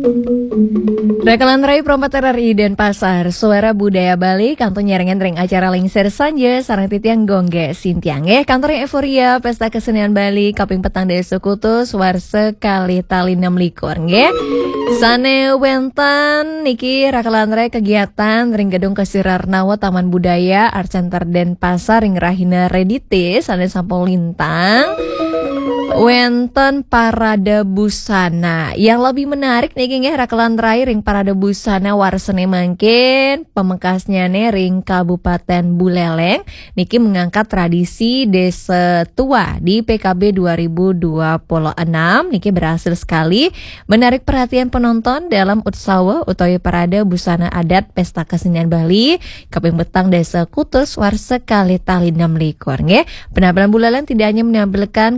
Rekalan Rai Prompat RRI Denpasar, Suara Budaya Bali, kantor nyarengan ring acara lingser sanja, sarang titiang gongge sintiang kantor yang euforia, pesta kesenian Bali, kaping petang desa kutus, warse kali tali 6 likur, Sane wentan, niki rekalan Rai kegiatan, ring gedung Kesirarnawa Taman Budaya, Arcantar Denpasar, ring Rahina Redite, sane sampul lintang. Wenten parade busana. Yang lebih menarik nih nggih rakalan terakhir ring parade busana warsene mangkin pemekasnya nih ring Kabupaten Buleleng niki mengangkat tradisi desa tua di PKB 2026 niki berhasil sekali menarik perhatian penonton dalam utsawa utawi parade busana adat pesta kesenian Bali kaping betang desa Kutus warse kali tali 6 likur nggih. Penampilan Buleleng tidak hanya menampilkan